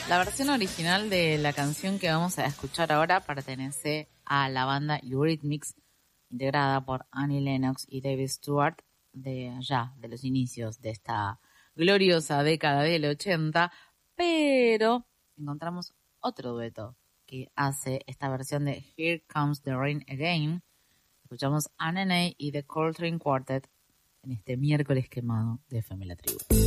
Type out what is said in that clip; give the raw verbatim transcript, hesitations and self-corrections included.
La versión original de la canción que vamos a escuchar ahora pertenece a la banda Eurythmics, integrada por Annie Lennox y David Stewart, de allá, de los inicios de esta gloriosa década del ochenta, pero encontramos otro dueto que hace esta versión de Here Comes the Rain Again. Escuchamos a Nene y The Coltrane Quartet en este miércoles quemado de F M La Tribu.